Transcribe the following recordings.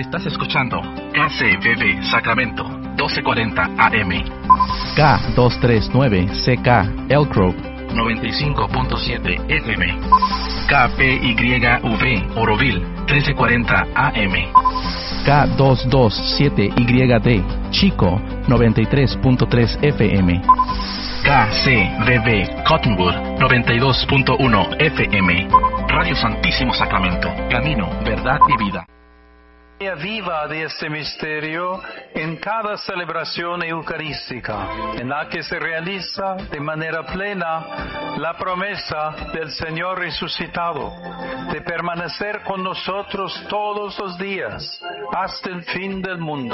Estás escuchando KCBB Sacramento, 1240 AM. K239CK Elk Grove, 95.7 FM. KPYV Oroville, 1340 AM. K227YD Chico, 93.3 FM. KCBB Cottonwood, 92.1 FM. Radio Santísimo Sacramento, camino, verdad y vida. Viva de este misterio en cada celebración eucarística, en la que se realiza de manera plena la promesa del Señor resucitado de permanecer con nosotros todos los días hasta el fin del mundo.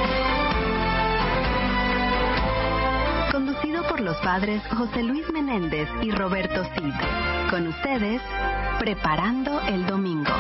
Conducido por los padres José Luis Menéndez y Roberto Cid. Con ustedes, Preparando el Domingo.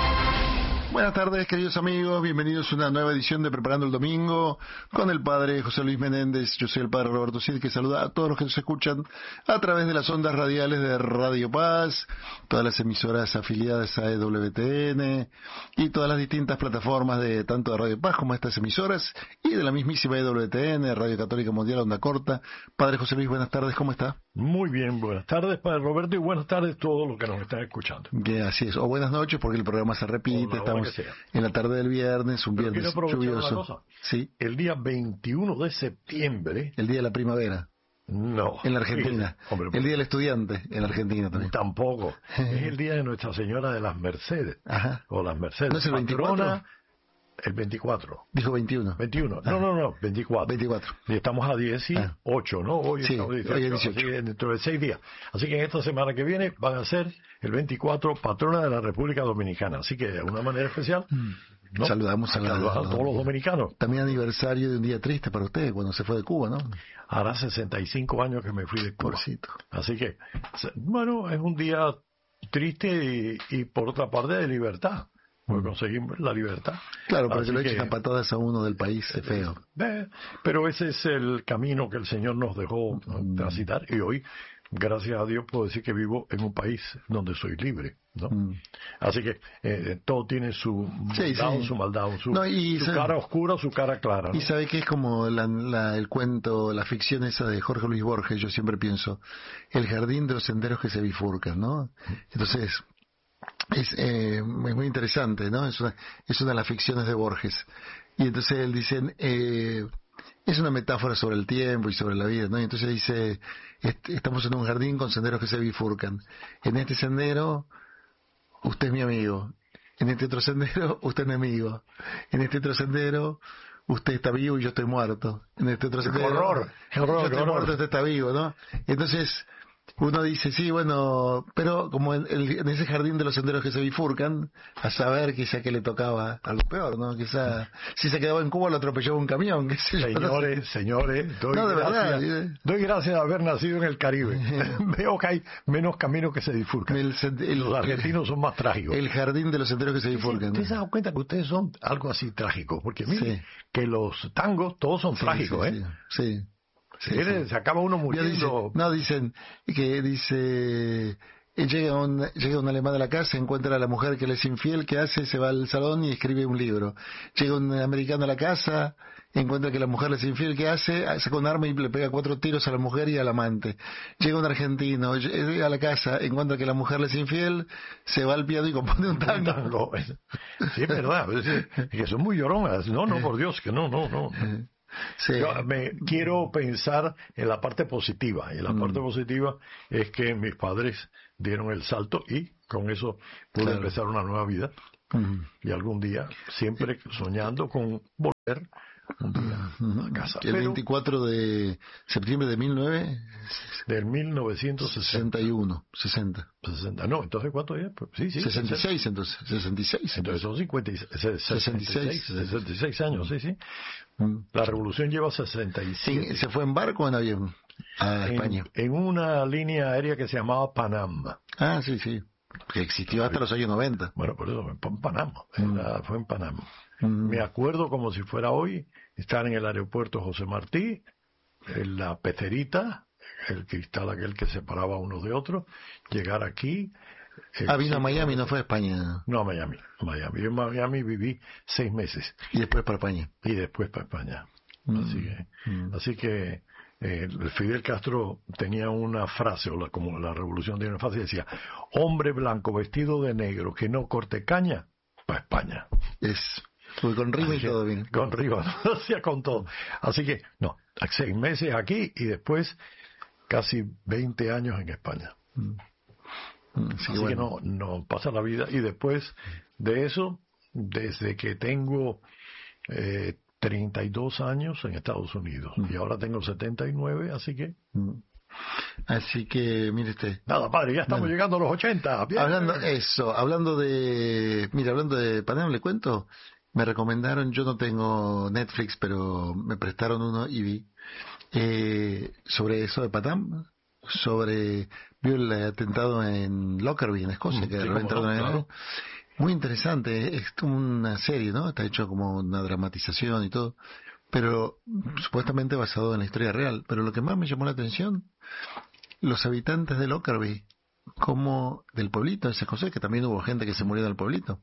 Buenas tardes, queridos amigos, bienvenidos a una nueva edición de Preparando el Domingo con el padre José Luis Menéndez. Yo soy el padre Roberto Cid, que saluda a todos los que nos escuchan a través de las ondas radiales de Radio Paz, todas las emisoras afiliadas a EWTN y todas las distintas plataformas de tanto de Radio Paz como estas emisoras y de la mismísima EWTN, Radio Católica Mundial Onda Corta. Padre José Luis, buenas tardes, ¿cómo está? Muy bien, buenas tardes, padre Roberto, y buenas tardes a todos los que nos están escuchando. Que así es, o buenas noches, porque el programa se repite, estamos en la tarde del viernes, un Pero viernes lluvioso. Sí. El día 21 de septiembre... El día de la primavera. No. En la Argentina. Sí, hombre, el día del estudiante en la Argentina también. Tampoco. Es el día de Nuestra Señora de las Mercedes. Ajá. O las Mercedes. ¿No es el 24? El 24. Dijo 21. 21. No, 24. 24. Y estamos a 18, ¿no? Hoy sí, estamos 18. Hoy es 18. Así que dentro de 6 días. Así que en esta semana que viene van a ser el 24 patrona de la República Dominicana. Así que de alguna manera especial, ¿no? Saludamos a todos los dominicanos. También aniversario de un día triste para usted, cuando se fue de Cuba, ¿no? Hará 65 años que me fui de Cuba. Porcito. Así que, bueno, es un día triste y por otra parte de libertad. Porque conseguimos la libertad. Claro, pero así que lo echan a patadas a uno del país es feo. Pero ese es el camino que el Señor nos dejó transitar. Y hoy, gracias a Dios, puedo decir que vivo en un país donde soy libre, ¿no? Así que todo tiene su bondad, su maldad, su cara oscura, su cara clara, ¿no? Y sabe que es como el cuento, la ficción esa de Jorge Luis Borges. Yo siempre pienso, el jardín de los senderos que se bifurcan, ¿no? Entonces... Es muy interesante, ¿no? Es una de las ficciones de Borges. Y entonces él dice, es una metáfora sobre el tiempo y sobre la vida, ¿no? Y entonces dice, estamos en un jardín con senderos que se bifurcan. En este sendero, usted es mi amigo. En este otro sendero, usted es mi amigo. En este otro sendero, usted está vivo y yo estoy muerto. En este otro sendero, yo estoy muerto, usted está vivo, ¿no? Entonces... Uno dice, sí, bueno, pero como en ese jardín de los senderos que se bifurcan, a saber quizá que le tocaba algo peor, ¿no? Quizá si se quedaba en Cuba lo atropellaba un camión, qué sé yo. Señores, doy gracias de haber nacido en el Caribe. Veo que hay menos caminos que se bifurcan. Los argentinos son más trágicos. El jardín de los senderos que se bifurcan. ¿Ustedes se dan cuenta que ustedes son algo así trágicos? Porque miren, que los tangos todos son trágicos, Sí. Se acaba uno muriendo. Dicen que llega un alemán a la casa, encuentra a la mujer que le es infiel, ¿qué hace? Se va al salón y escribe un libro. Llega un americano a la casa, encuentra que la mujer le es infiel, ¿qué hace? Saca un arma y le pega 4 tiros a la mujer y al amante. Llega un argentino, llega a la casa, encuentra que la mujer le es infiel, se va al piano y compone un tango. Sí, es verdad, es que son muy lloronas. No, por Dios, que no. Sí. Yo quiero pensar en la parte positiva, y la parte positiva es que mis padres dieron el salto y con eso pude empezar una nueva vida. Y algún día, siempre soñando con volver un día a casa. El 24 de septiembre de 1961. 60. No, entonces ¿cuánto es? Pues, sí, 66 entonces. 66. Entonces son 66 años, sí. La revolución lleva 67. ¿Se fue en barco o en avión a España? En una línea aérea que se llamaba Panam. Ah, sí. Que existió hasta los años 90. Bueno, por eso fue en Panamá. Fue en Panamá. Me acuerdo como si fuera hoy estar en el aeropuerto José Martí, en la pecerita, el cristal aquel que separaba unos de otros, llegar aquí, Vino a Miami, no fue a España. No, a Miami. Yo en Miami viví 6 meses. Y después para España. Y después para España. Así que Fidel Castro tenía una frase, como la revolución tenía una frase, decía: hombre blanco vestido de negro que no corte caña, para España. Fue con rima y todo bien. Con rima, hacía con todo. Así que, 6 meses aquí y después casi 20 años en España. Así que no pasa la vida. Y después de eso, desde que tengo 32 años en Estados Unidos, y ahora tengo 79, así que... mire usted. Nada, padre, ya estamos llegando a los 80. Bien. Hablando de Panam, le cuento, me recomendaron, yo no tengo Netflix, pero me prestaron uno y vi sobre eso de Panam, vio el atentado en Lockerbie, en Escocia, que reventaron en avión. Muy interesante, es como una serie, ¿no? Está hecho como una dramatización y todo, pero supuestamente basado en la historia real. Pero lo que más me llamó la atención, los habitantes de Lockerbie, como del pueblito de San José, que también hubo gente que se murió del pueblito,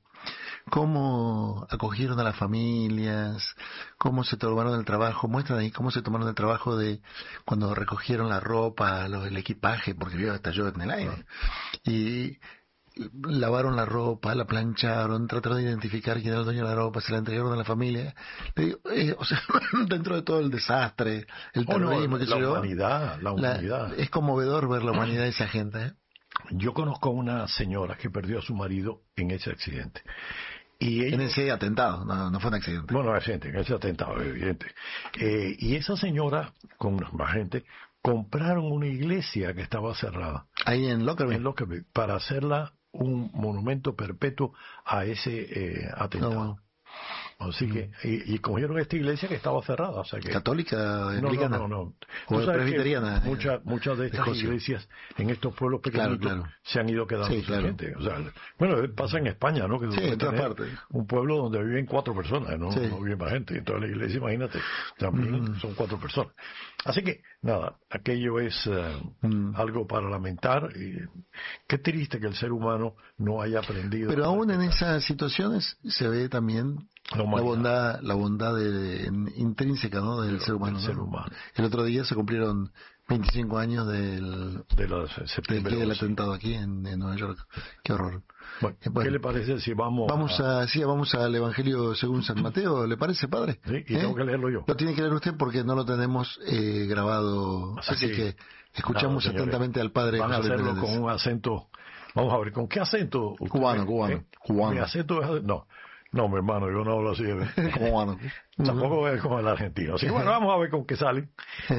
cómo acogieron a las familias, cómo se tomaron el trabajo, muestran ahí cómo se tomaron el trabajo de cuando recogieron la ropa, el equipaje, porque estalló en el aire, y lavaron la ropa, la plancharon, trataron de identificar quién era el dueño de la ropa, se la entregaron a la familia. Le digo, dentro de todo el desastre, el terrorismo, la humanidad. Es conmovedor ver la humanidad de esa gente. Yo conozco a una señora que perdió a su marido en ese accidente. Y ella, en ese atentado, no fue un accidente. Bueno, en ese atentado, evidente. Y esa señora, con más gente, compraron una iglesia que estaba cerrada. Ahí en Lockerbie. En Lockerbie, para hacerla un monumento perpetuo a ese atentado. Así que, y cogieron esta iglesia que estaba cerrada. O sea que, ¿católica, anglicana? No. ¿O presbiteriana? Muchas de estas iglesias en estos pueblos pequeñitos se han ido quedando sin gente. O sea, pasa en España, ¿no? Que en todas partes. Un pueblo donde viven 4 personas, no vive más gente. Entonces la iglesia, imagínate, también son 4 personas. Así que, nada, aquello es algo para lamentar. Y qué triste que el ser humano no haya aprendido. Pero aún en esas situaciones se ve también la bondad intrínseca, ¿no?, del ser humano. El otro día se cumplieron 25 años del atentado aquí en Nueva York. Qué horror. Bueno, ¿qué le parece si vamos al Evangelio según San Mateo? ¿Le parece, padre? Sí, y tengo que leerlo yo. Lo tiene que leer usted porque no lo tenemos grabado, así que escuchamos atentamente al padre. Van a hacerlo con un acento. Vamos a ver, ¿con qué acento? Cubano. Mi acento es... No, mi hermano, yo no hablo así. Cubano. Tampoco es como el argentino. Así que bueno, vamos a ver con qué sale.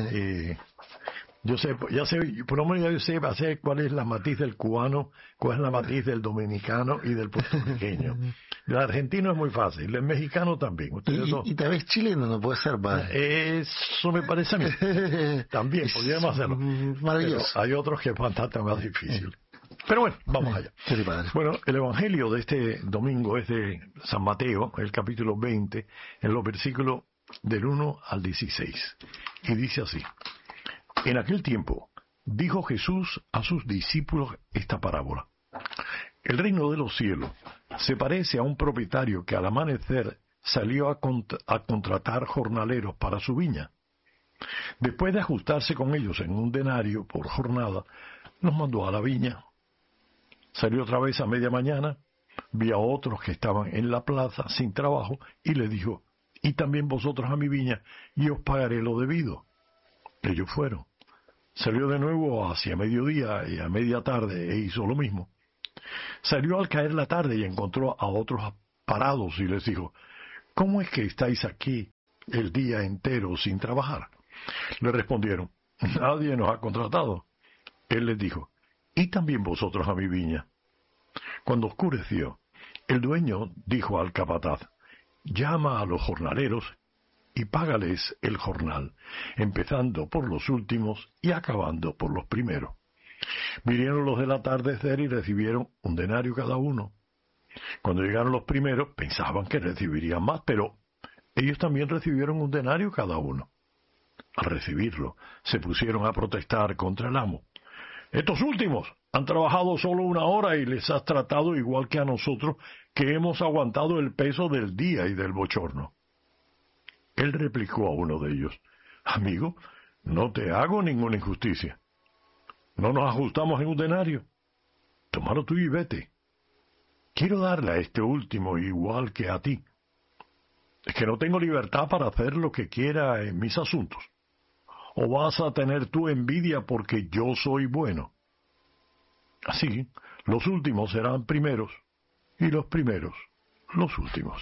Yo sé, por lo menos yo sé cuál es la matiz del cubano, cuál es la matiz del dominicano y del puertorriqueño. El argentino es muy fácil, el mexicano también. Y tal vez chileno no puede ser, padre. Eso me parece a mí. También podríamos hacerlo. Maravilloso. Pero hay otros que es bastante más difícil. Pero bueno, vamos allá. Sí, padre. Bueno, el Evangelio de este domingo es de San Mateo, el capítulo 20, en los versículos del 1 al 16. Y dice así: en aquel tiempo dijo Jesús a sus discípulos esta parábola: el reino de los cielos se parece a un propietario que al amanecer salió a contratar jornaleros para su viña. Después de ajustarse con ellos en un denario por jornada, los mandó a la viña. Salió otra vez a media mañana, vio a otros que estaban en la plaza sin trabajo y les dijo: y también vosotros a mi viña, y os pagaré lo debido. Ellos fueron. Salió de nuevo hacia mediodía y a media tarde e hizo lo mismo. Salió al caer la tarde y encontró a otros parados y les dijo: ¿cómo es que estáis aquí el día entero sin trabajar? Le respondieron: nadie nos ha contratado. Él les dijo: y también vosotros a mi viña. Cuando oscureció, el dueño dijo al capataz: llama a los jornaleros y págales el jornal, empezando por los últimos y acabando por los primeros. Vinieron los del atardecer y recibieron un denario cada uno. Cuando llegaron los primeros, pensaban que recibirían más, pero ellos también recibieron un denario cada uno. Al recibirlo, se pusieron a protestar contra el amo. Estos últimos han trabajado solo 1 hora y les has tratado igual que a nosotros, que hemos aguantado el peso del día y del bochorno. Él replicó a uno de ellos: amigo, no te hago ninguna injusticia. ¿No nos ajustamos en un denario? Tómalo tú y vete. Quiero darle a este último igual que a ti. ¿Es que no tengo libertad para hacer lo que quiera en mis asuntos? ¿O vas a tener tú envidia porque yo soy bueno? Así, los últimos serán primeros, y los primeros, los últimos.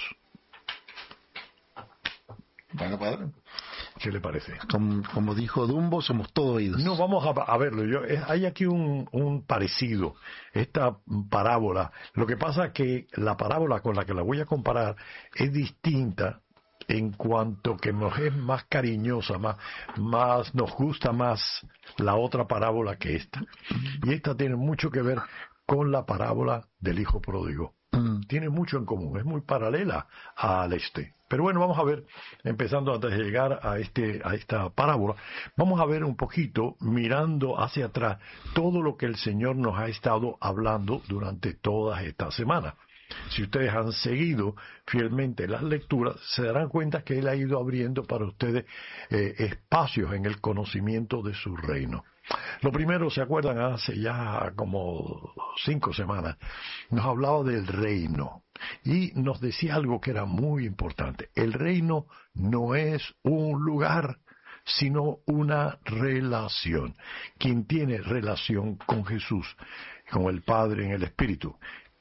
Bueno, padre. ¿Qué le parece? Como dijo Dumbo, somos todo oídos. No, vamos a verlo. Hay aquí un parecido, esta parábola. Lo que pasa es que la parábola con la que la voy a comparar es distinta en cuanto que nos es más cariñosa, más nos gusta más la otra parábola que esta. Y esta tiene mucho que ver con la parábola del hijo pródigo. Tiene mucho en común, es muy paralela al este. Pero bueno, vamos a ver, empezando antes de llegar a esta parábola, vamos a ver un poquito, mirando hacia atrás, todo lo que el Señor nos ha estado hablando durante todas estas semanas. Si ustedes han seguido fielmente las lecturas, se darán cuenta que Él ha ido abriendo para ustedes espacios en el conocimiento de su reino. Lo primero, ¿se acuerdan? Hace ya como 5 semanas nos hablaba del reino y nos decía algo que era muy importante. El reino no es un lugar, sino una relación. Quien tiene relación con Jesús, con el Padre en el Espíritu,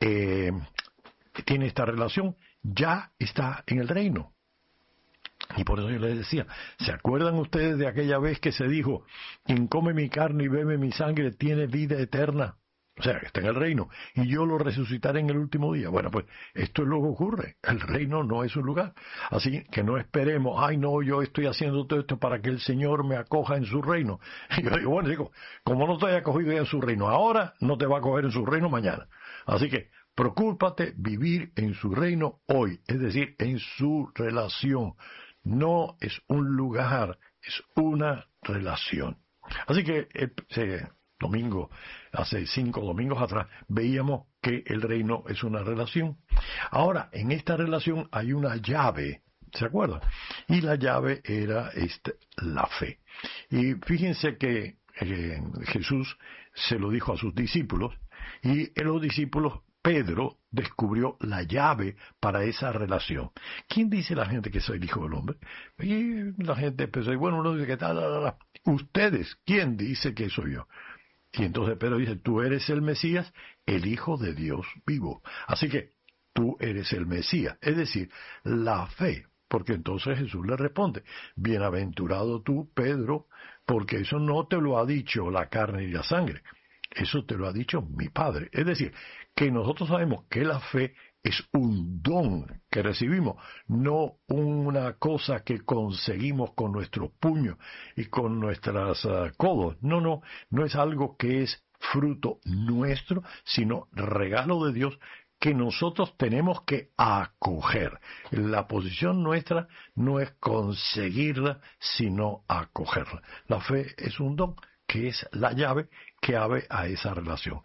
tiene esta relación, ya está en el reino. Y por eso yo les decía, ¿se acuerdan ustedes de aquella vez que se dijo: quien come mi carne y bebe mi sangre tiene vida eterna? O sea, está en el reino, y yo lo resucitaré en el último día. Bueno, pues esto es lo que ocurre. El reino no es un lugar. Así que no esperemos: ay, no, yo estoy haciendo todo esto para que el Señor me acoja en su reino. Y yo digo, bueno, como no te haya acogido ya en su reino ahora, no te va a acoger en su reino mañana. Así que preocúpate vivir en su reino hoy, es decir, en su relación. No es un lugar, es una relación. Así que domingo, hace 5 domingos atrás, veíamos que el reino es una relación. Ahora, en esta relación hay una llave, ¿se acuerdan? Y la llave era la fe. Y fíjense que Jesús se lo dijo a sus discípulos, y los discípulos, Pedro descubrió la llave para esa relación. ¿Quién dice la gente que soy el Hijo del Hombre? Y la gente empezó, y bueno, uno dice que tal. Ustedes, ¿quién dice que soy yo? Y entonces Pedro dice: tú eres el Mesías, el Hijo de Dios vivo. Así que tú eres el Mesías, es decir, la fe. Porque entonces Jesús le responde: bienaventurado tú, Pedro, porque eso no te lo ha dicho la carne y la sangre. Eso te lo ha dicho mi Padre. Es decir, que nosotros sabemos que la fe es un don que recibimos, no una cosa que conseguimos con nuestros puños y con nuestras codos. No es algo que es fruto nuestro, sino regalo de Dios que nosotros tenemos que acoger. La posición nuestra no es conseguirla, sino acogerla. La fe es un don que es la llave que abre a esa relación.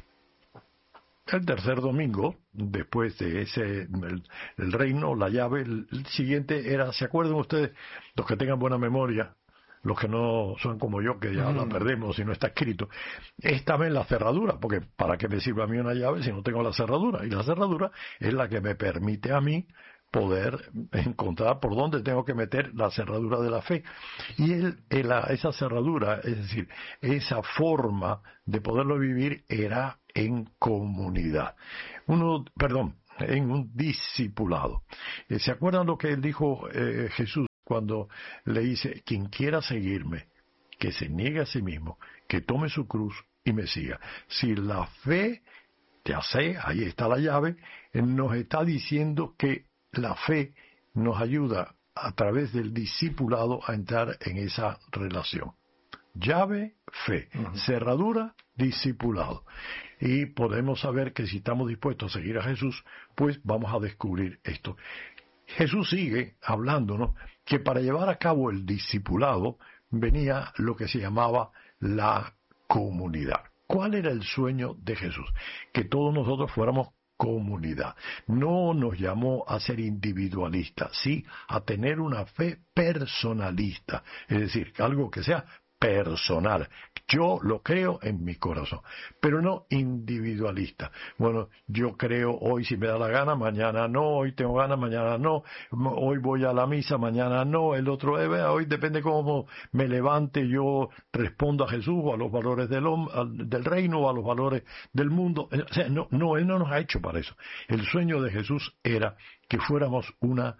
El tercer domingo, después de el reino, la llave, el siguiente era, ¿se acuerdan ustedes? Los que tengan buena memoria, los que no son como yo, que ya la perdemos si no está escrito, estaba en la cerradura, porque ¿para qué me sirve a mí una llave si no tengo la cerradura? Y la cerradura es la que me permite a mí poder encontrar por dónde tengo que meter la cerradura de la fe. Y esa cerradura, es decir, esa forma de poderlo vivir era en comunidad. En un discipulado. ¿Se acuerdan lo que él dijo Jesús cuando le dice: quien quiera seguirme, que se niegue a sí mismo, que tome su cruz y me siga? Si la fe, ya sé, ahí está la llave, nos está diciendo que la fe nos ayuda a través del discipulado a entrar en esa relación. Llave, fe. Cerradura, discipulado. Y podemos saber que si estamos dispuestos a seguir a Jesús, pues vamos a descubrir esto. Jesús sigue hablándonos que para llevar a cabo el discipulado venía lo que se llamaba la comunidad. ¿Cuál era el sueño de Jesús? Que todos nosotros fuéramos comunidad. No nos llamó a ser individualistas, sí a tener una fe personalista, es decir, algo que sea personal. Yo lo creo en mi corazón, pero no individualista. Bueno, yo creo hoy si me da la gana, mañana no, hoy tengo ganas, mañana no, hoy voy a la misa, mañana no, el otro hoy depende cómo me levante, yo respondo a Jesús o a los valores del reino o a los valores del mundo. O sea, no, Él no nos ha hecho para eso. El sueño de Jesús era que fuéramos una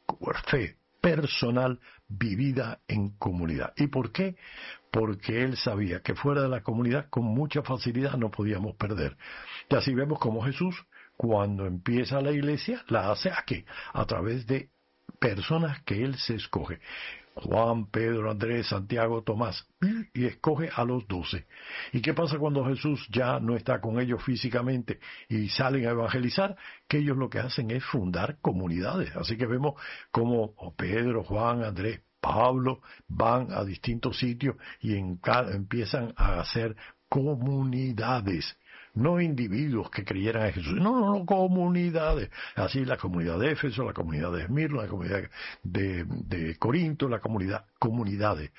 fe personal vivida en comunidad. ¿Y por qué? Porque Él sabía que fuera de la comunidad con mucha facilidad nos podíamos perder. Y así vemos como Jesús, cuando empieza la iglesia, la hace aquí, a través de personas que Él se escoge. Juan, Pedro, Andrés, Santiago, Tomás, y escoge a los 12. ¿Y qué pasa cuando Jesús ya no está con ellos físicamente y salen a evangelizar? Que ellos lo que hacen es fundar comunidades. Así que vemos como Pedro, Juan, Andrés, Pablo van a distintos sitios y empiezan a hacer comunidades. No individuos que creyeran en Jesús, no, comunidades. Así la comunidad de Éfeso, la comunidad de Esmirna, la comunidad de Corinto, comunidades.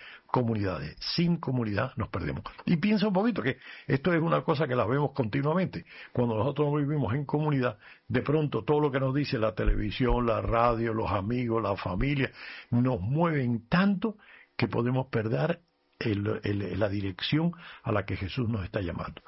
Sin comunidad nos perdemos. Y piensa un poquito que esto es una cosa que la vemos continuamente. Cuando nosotros vivimos en comunidad, de pronto todo lo que nos dice la televisión, la radio, los amigos, la familia, nos mueven tanto que podemos perder la dirección a la que Jesús nos está llamando.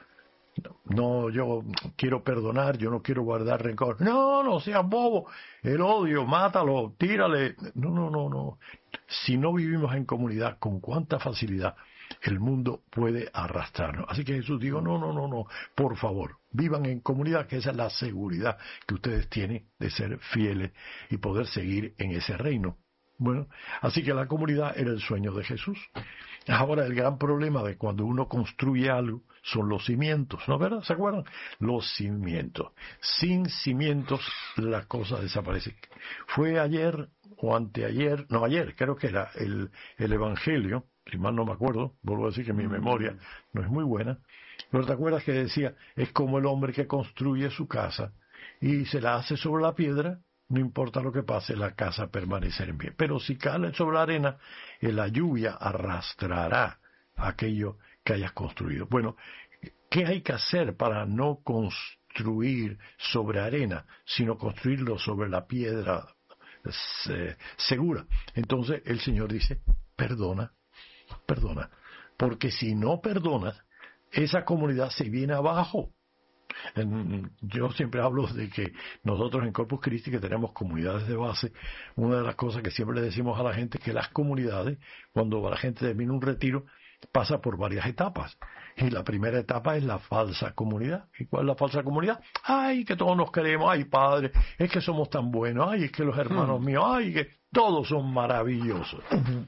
No, yo quiero perdonar, yo no quiero guardar rencor. No seas bobo. El odio, mátalo, tírale. No. Si no vivimos en comunidad, con cuánta facilidad el mundo puede arrastrarnos. Así que Jesús dijo, no. Por favor, vivan en comunidad, que esa es la seguridad que ustedes tienen de ser fieles y poder seguir en ese reino. Bueno, así que la comunidad era el sueño de Jesús. Ahora, el gran problema de cuando uno construye algo son los cimientos, ¿no? ¿Verdad? ¿Se acuerdan? Los cimientos. Sin cimientos, la cosa desaparece. Fue ayer o anteayer, no, ayer, creo que era el Evangelio, si mal no me acuerdo, vuelvo a decir que mi memoria no es muy buena, pero ¿te acuerdas que decía, es como el hombre que construye su casa y se la hace sobre la piedra? No importa lo que pase, la casa permanecerá en pie. Pero si cae sobre la arena, la lluvia arrastrará aquello que hayas construido. Bueno, ¿qué hay que hacer para no construir sobre arena, sino construirlo sobre la piedra segura? Entonces el Señor dice, perdona. Porque si no perdonas, esa comunidad se viene abajo. Yo siempre hablo de que nosotros en Corpus Christi, que tenemos comunidades de base, una de las cosas que siempre le decimos a la gente es que las comunidades, cuando la gente termina un retiro, pasa por varias etapas. Y la primera etapa es la falsa comunidad. ¿Y cuál es la falsa comunidad? ¡Ay, que todos nos queremos! ¡Ay, Padre! Es que somos tan buenos. ¡Ay, es que los hermanos míos! ¡Ay, que todos son maravillosos!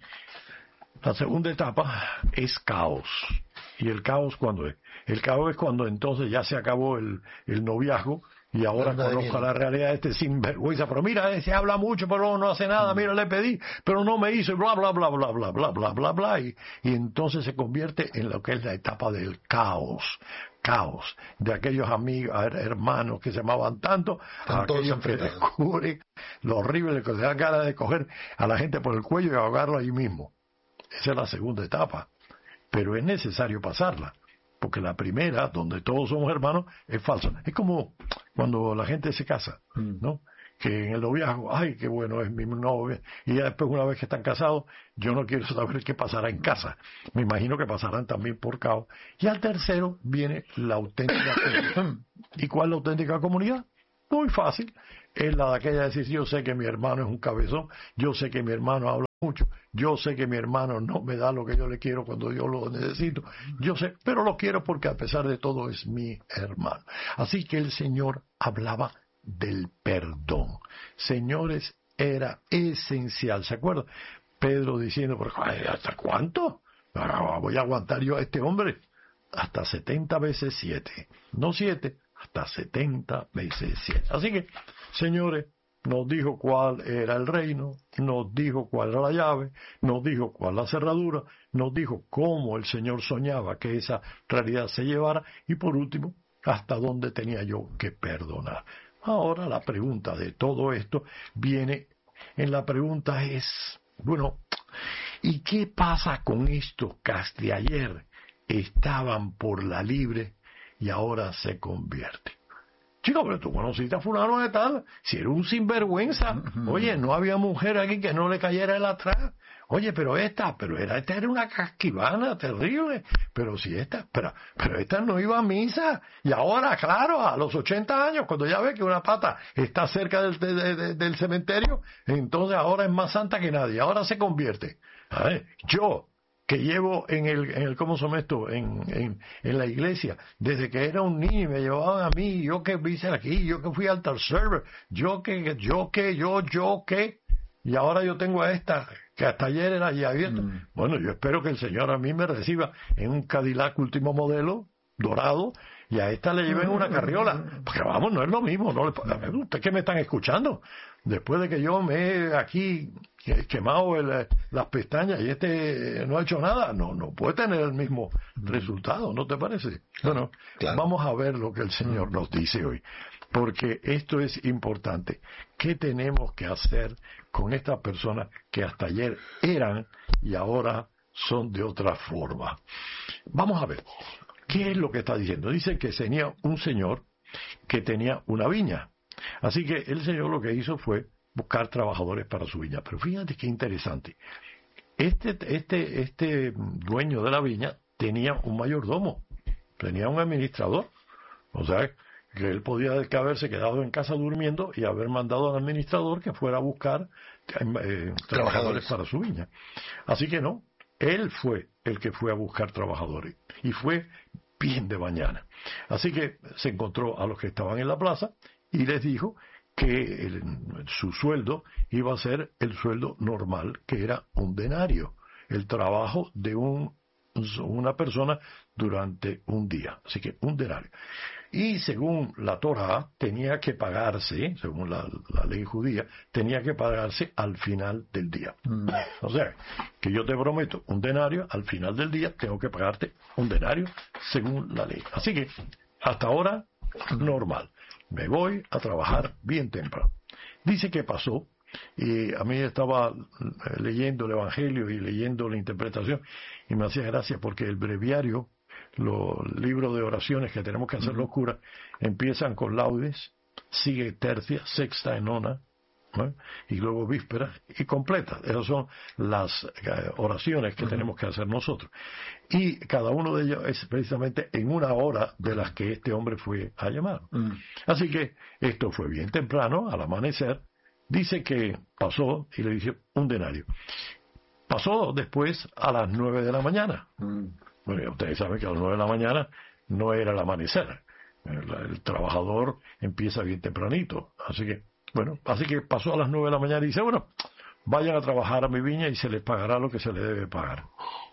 La segunda etapa es caos. ¿Y el caos cuándo es? El caos es cuando entonces ya se acabó el noviazgo y ahora conozco la realidad de este sinvergüenza. Pero mira, se habla mucho, pero no hace nada. Mira, le pedí, pero no me hizo, y bla, bla, bla, bla, bla, bla, bla, bla, bla. Y entonces se convierte en lo que es la etapa del caos. Caos de aquellos amigos, hermanos que se amaban tanto, a aquellos que descubren lo horrible que se da cara de coger a la gente por el cuello y ahogarlo ahí mismo. Esa es la segunda etapa. Pero es necesario pasarla, porque la primera, donde todos somos hermanos, es falsa. Es como cuando la gente se casa, ¿no? Que en el noviazgo, ay, qué bueno es mi novia, y ya después, una vez que están casados, yo no quiero saber qué pasará en casa. Me imagino que pasarán también por caos. Y al tercero viene la auténtica comunidad. ¿Y cuál es la auténtica comunidad? Muy fácil. Es la de aquella de decir, yo sé que mi hermano es un cabezón, yo sé que mi hermano habla mucho, yo sé que mi hermano no me da lo que yo le quiero cuando yo lo necesito, yo sé, pero lo quiero porque a pesar de todo es mi hermano. Así que el Señor hablaba del perdón. Señores, era esencial, ¿se acuerdan? Pedro diciendo, ¿hasta cuánto? Voy a aguantar yo a este hombre hasta 70 veces 7, no 7, hasta 70 veces 7. Así que, señores, nos dijo cuál era el reino, nos dijo cuál era la llave, nos dijo cuál la cerradura, nos dijo cómo el Señor soñaba que esa realidad se llevara y por último, hasta dónde tenía yo que perdonar. Ahora la pregunta de todo esto viene, en la pregunta es, bueno, ¿y qué pasa con estos que hasta ayer estaban por la libre y ahora se convierten? Chico, pero tú conociste a fulano de tal, si era un sinvergüenza. Oye, no había mujer aquí que no le cayera el atrás. Oye, pero esta era una casquivana terrible. Pero si pero esta no iba a misa. Y ahora, claro, a los 80 años, cuando ya ve que una pata está cerca del cementerio, entonces ahora es más santa que nadie. Ahora se convierte. A ver, yo, que llevo en el ¿cómo se llama esto? En la iglesia, desde que era un niño, me llevaban a mí, yo que hice aquí, yo que fui altar server, yo que, y ahora yo tengo a esta, que hasta ayer era ya abierta. Bueno, yo espero que el Señor a mí me reciba en un Cadillac último modelo, dorado, y a esta le lleven una carriola, porque vamos, no es lo mismo, no ¿ustedes qué me están escuchando? Después de que yo me he aquí quemado las pestañas y no ha hecho nada, no puede tener el mismo resultado, ¿no te parece? Bueno, claro. Vamos a ver lo que el Señor nos dice hoy, porque esto es importante. ¿Qué tenemos que hacer con estas personas que hasta ayer eran y ahora son de otra forma? Vamos a ver, ¿qué es lo que está diciendo? Dice que tenía un señor que tenía una viña. Así que el señor lo que hizo fue buscar trabajadores para su viña. Pero fíjate qué interesante. Este dueño de la viña tenía un mayordomo, tenía un administrador. O sea, que él podía haberse quedado en casa durmiendo y haber mandado al administrador que fuera a buscar trabajadores para su viña. Así que no, él fue el que fue a buscar trabajadores. Y fue bien de mañana. Así que se encontró a los que estaban en la plaza y les dijo que su sueldo iba a ser el sueldo normal, que era un denario, el trabajo de una persona durante un día, así que un denario. Y según la Torá, tenía que pagarse, según la ley judía, tenía que pagarse al final del día. O sea, que yo te prometo un denario, al final del día tengo que pagarte un denario según la ley. Así que, hasta ahora, normal. Me voy a trabajar bien temprano. Dice que pasó, y a mí estaba leyendo el Evangelio y leyendo la interpretación, y me hacía gracia porque el breviario, los libros de oraciones que tenemos que hacer los curas, empiezan con laudes, sigue tercia, sexta y nona, ¿no? Y luego vísperas y completa. Esas son las oraciones que tenemos que hacer nosotros. Y cada uno de ellos es precisamente en una hora de las que este hombre fue a llamar. Así que esto fue bien temprano, al amanecer. Dice que pasó y le dice un denario. Pasó después a las 9 de la mañana. Bueno, ustedes saben que a las 9 de la mañana no era el amanecer. El trabajador empieza bien tempranito. Así que pasó a las 9 de la mañana y dice, bueno, vayan a trabajar a mi viña y se les pagará lo que se les debe pagar.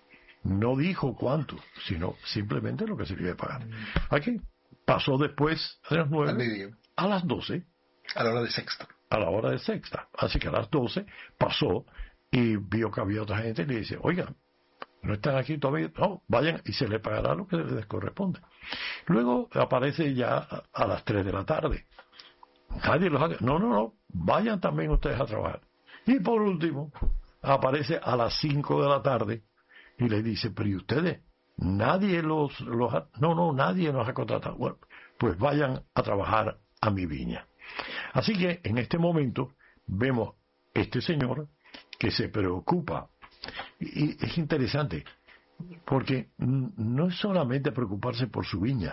No dijo cuánto, sino simplemente lo que se les debe pagar. Aquí pasó después a las 9, a las 12. A la hora de sexta. A la hora de sexta. Así que a las 12 pasó y vio que había otra gente y le dice, oigan, no están aquí todavía, no, vayan y se les pagará lo que les corresponde. Luego aparece ya a las 3 de la tarde. Nadie los hace. No, vayan también ustedes a trabajar. Y por último, aparece a las 5 de la tarde y le dice, pero ¿y ustedes? Nadie nadie nos ha contratado. Bueno, pues vayan a trabajar a mi viña. Así que en este momento vemos este señor que se preocupa. Y es interesante, porque no es solamente preocuparse por su viña.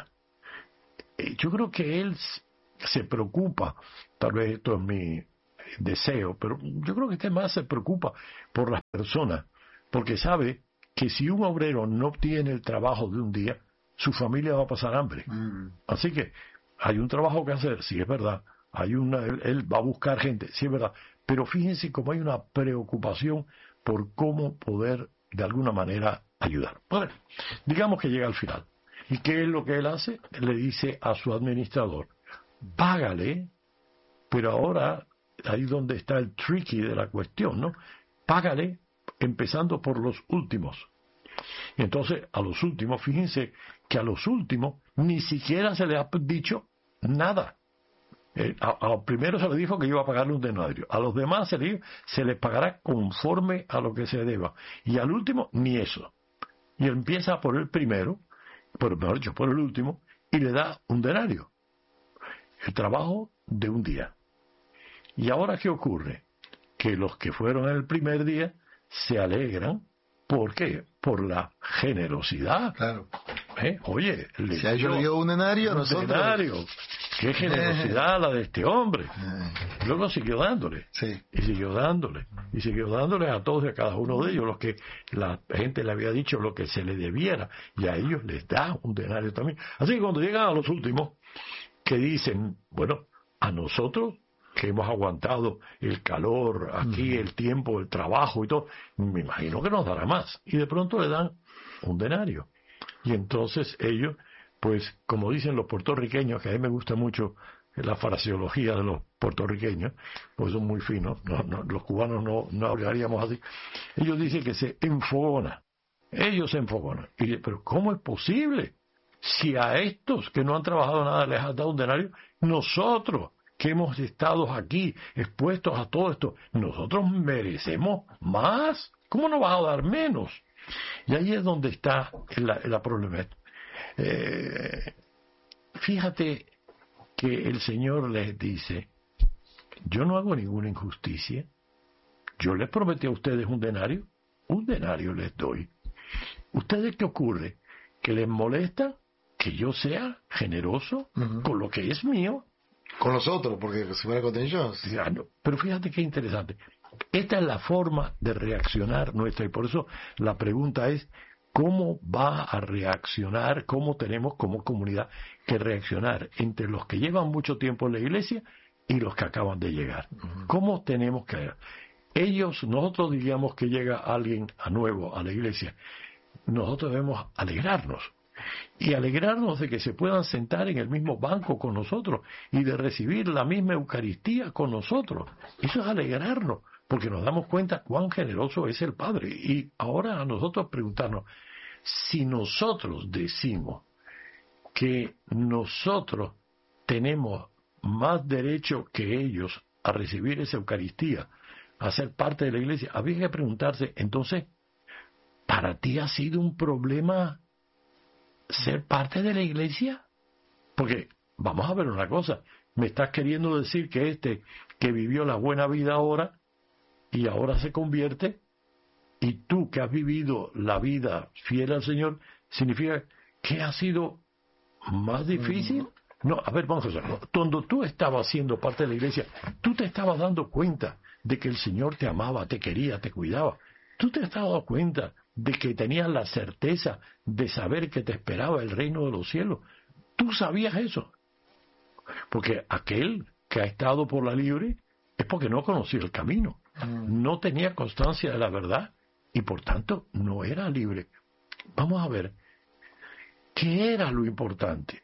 Yo creo que él se preocupa, tal vez esto es mi deseo, pero yo creo que este más se preocupa por las personas, porque sabe que si un obrero no obtiene el trabajo de un día, su familia va a pasar hambre. Así que hay un trabajo que hacer, sí es verdad, él va a buscar gente, sí es verdad, pero fíjense cómo hay una preocupación por cómo poder de alguna manera ayudar. Bueno, digamos que llega al final. ¿Y qué es lo que él hace? Le dice a su administrador, págale, pero ahora ahí donde está el tricky de la cuestión, ¿no? Págale empezando por los últimos. Entonces, a los últimos, fíjense que a los últimos ni siquiera se les ha dicho nada. A primero se le dijo que iba a pagarle un denario. A los demás se les pagará conforme a lo que se deba. Y al último, ni eso. Y él empieza por el primero, mejor dicho, por el último, y le da un denario. El trabajo de un día. ¿Y ahora qué ocurre? Que los que fueron el primer día se alegran. ¿Por qué? Por la generosidad. Claro. Oye, si a ellos le dio un denario, a nosotros... Denario. Qué generosidad la de este hombre. Luego siguió dándole. Sí. Y siguió dándole. Y siguió dándole a todos y a cada uno de ellos, los que la gente le había dicho lo que se le debiera. Y a ellos les da un denario también. Así que cuando llegan a los últimos, que dicen, bueno, a nosotros que hemos aguantado el calor aquí, el tiempo, el trabajo y todo, me imagino que nos dará más. Y de pronto le dan un denario. Y entonces ellos, pues como dicen los puertorriqueños, que a mí me gusta mucho la fraseología de los puertorriqueños, pues son muy finos, los cubanos no hablaríamos así, ellos dicen que se enfogona. Ellos se enfogonan. Y pero ¿cómo es posible? Si a estos que no han trabajado nada les has dado un denario, nosotros que hemos estado aquí expuestos a todo esto, nosotros merecemos más. ¿Cómo nos vas a dar menos? Y ahí es donde está la problemática. Fíjate que el Señor les dice, yo no hago ninguna injusticia, yo les prometí a ustedes un denario les doy. ¿Ustedes qué ocurre? ¿Que les molesta que yo sea generoso con lo que es mío? Con los otros, porque si fuera con ellos... Pero fíjate qué interesante. Esta es la forma de reaccionar nuestra, y por eso la pregunta es, ¿cómo va a reaccionar? ¿Cómo tenemos como comunidad que reaccionar entre los que llevan mucho tiempo en la iglesia y los que acaban de llegar? ¿Cómo tenemos que...? Nosotros diríamos que llega alguien nuevo a la iglesia. Nosotros debemos alegrarnos. Y alegrarnos de que se puedan sentar en el mismo banco con nosotros y de recibir la misma Eucaristía con nosotros. Eso es alegrarnos, porque nos damos cuenta cuán generoso es el Padre. Y ahora a nosotros preguntarnos, si nosotros decimos que nosotros tenemos más derecho que ellos a recibir esa Eucaristía, a ser parte de la iglesia, habría que preguntarse, entonces, ¿para ti ha sido un problema ser parte de la iglesia? Porque vamos a ver una cosa, me estás queriendo decir que que vivió la buena vida ahora y ahora se convierte, y tú que has vivido la vida fiel al Señor, significa que ha sido más difícil. No, a ver, vamos a hacerlo. Cuando tú estabas siendo parte de la iglesia, tú te estabas dando cuenta de que el Señor te amaba, te quería, te cuidaba. Tú te estabas dando cuenta de que tenías la certeza de saber que te esperaba el reino de los cielos. Tú sabías eso. Porque aquel que ha estado por la libre es porque no conocía el camino. No tenía constancia de la verdad y por tanto no era libre. Vamos a ver, ¿qué era lo importante?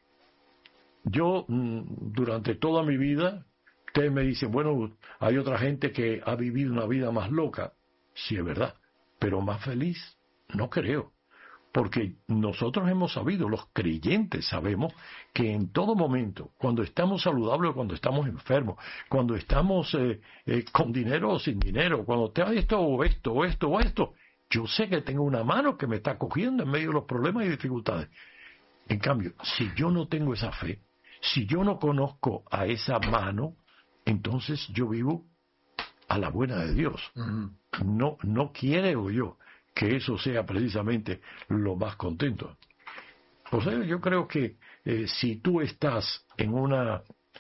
Yo, durante toda mi vida, ustedes me dicen, bueno, hay otra gente que ha vivido una vida más loca. Sí, es verdad, pero más feliz. No creo, porque nosotros hemos sabido, los creyentes sabemos que en todo momento, cuando estamos saludables o cuando estamos enfermos, cuando estamos con dinero o sin dinero, cuando te va esto o esto o esto o esto, yo sé que tengo una mano que me está cogiendo en medio de los problemas y dificultades. En cambio, si yo no tengo esa fe, si yo no conozco a esa mano, entonces yo vivo a la buena de Dios. No quiero yo que eso sea precisamente lo más contento. O sea, yo creo que si tú estás en una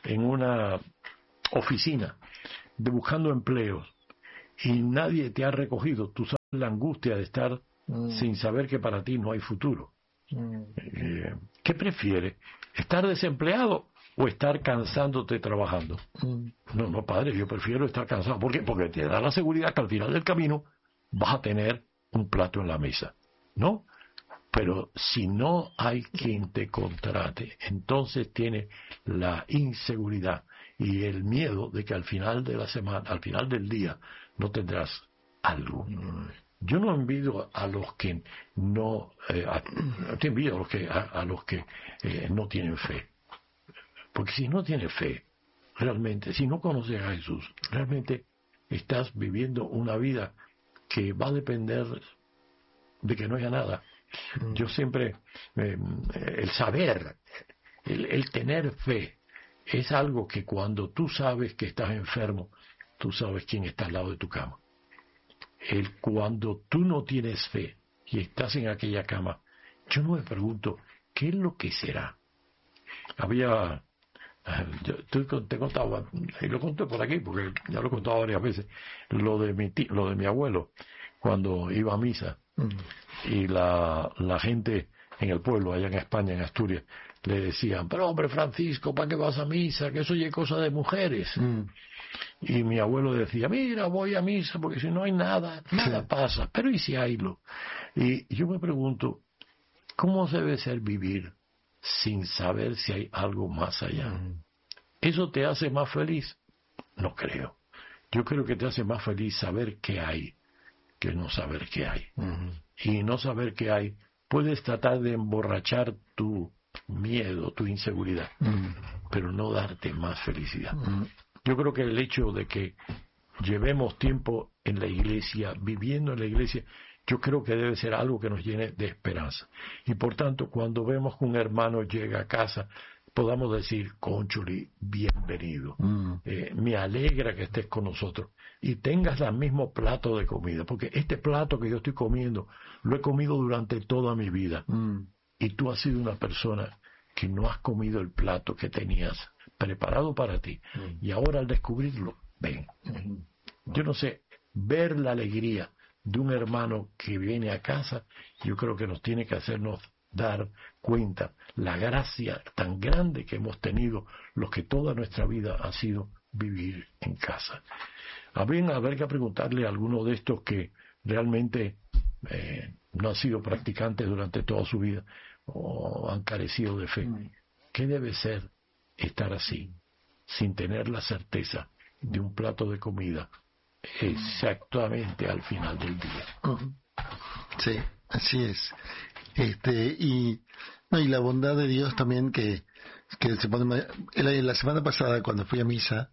oficina buscando empleos y nadie te ha recogido, tú sabes la angustia de estar sin saber que para ti no hay futuro. ¿Qué prefieres? ¿Estar desempleado o estar cansándote trabajando? No, padre, yo prefiero estar cansado. ¿Por qué? Porque te da la seguridad que al final del camino vas a tener un plato en la mesa, ¿no? Pero si no hay quien te contrate, entonces tienes la inseguridad y el miedo de que al final de la semana, al final del día, no tendrás algo. Yo no envidio a los que no, te envidio a los que no tienen fe. Porque si no tienes fe, realmente, si no conoces a Jesús, realmente estás viviendo una vida que va a depender de que no haya nada. Yo siempre, el saber, el tener fe, es algo que cuando tú sabes que estás enfermo, tú sabes quién está al lado de tu cama. Cuando tú no tienes fe y estás en aquella cama, yo no me pregunto, ¿qué es lo que será? Te contaba, y lo conté por aquí, porque ya lo he contado varias veces, lo de mi abuelo, cuando iba a misa, y la gente en el pueblo, allá en España, en Asturias, le decían, pero hombre Francisco, ¿para qué vas a misa? Que eso ya es cosa de mujeres. Y mi abuelo decía, mira, voy a misa porque si no hay nada pasa, pero ¿y si haylo? Y yo me pregunto, ¿cómo debe ser vivir sin saber si hay algo más allá? ¿Eso te hace más feliz? No creo. Yo creo que te hace más feliz saber qué hay que no saber qué hay. Y no saber qué hay, puedes tratar de emborrachar tu miedo, tu inseguridad, pero no darte más felicidad. Yo creo que el hecho de que llevemos tiempo en la iglesia, viviendo en la iglesia, yo creo que debe ser algo que nos llene de esperanza. Y por tanto, cuando vemos que un hermano llega a casa, podamos decir, cóncholi, bienvenido. Me alegra que estés con nosotros y tengas el mismo plato de comida, porque este plato que yo estoy comiendo, lo he comido durante toda mi vida. Y tú has sido una persona que no has comido el plato que tenías preparado para ti. Y ahora al descubrirlo, ven. Yo no sé, ver la alegría de un hermano que viene a casa, yo creo que nos tiene que hacernos dar cuenta la gracia tan grande que hemos tenido los que toda nuestra vida ha sido vivir en casa. Haber que preguntarle a alguno de estos que realmente no han sido practicantes durante toda su vida o han carecido de fe, ¿qué debe ser estar así, sin tener la certeza de un plato de comida exactamente al final del día? Sí, así es. Y la bondad de Dios también que se pone. La semana pasada cuando fui a misa,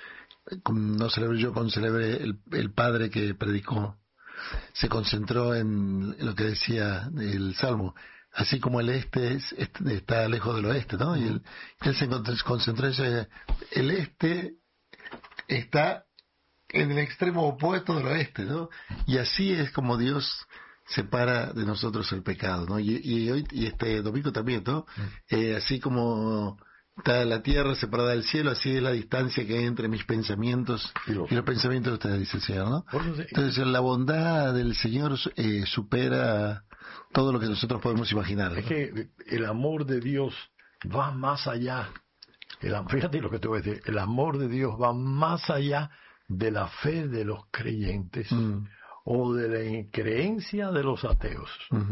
no celebré yo, celebré el padre que predicó, se concentró en lo que decía el Salmo, así como el este está lejos del oeste, ¿no? Y él se concentró en el este está en el extremo opuesto del oeste, ¿no? Y así es como Dios separa de nosotros el pecado, ¿no? Y hoy, este domingo también, ¿no? Así como está la tierra separada del cielo, así es la distancia que hay entre mis pensamientos y los pensamientos de ustedes, dice el Señor, ¿no? Entonces la bondad del Señor supera todo lo que nosotros podemos imaginar, ¿no? Es que el amor de Dios va más allá. Fíjate lo que te voy a decir, el amor de Dios va más allá de la fe de los creyentes o de la increencia de los ateos,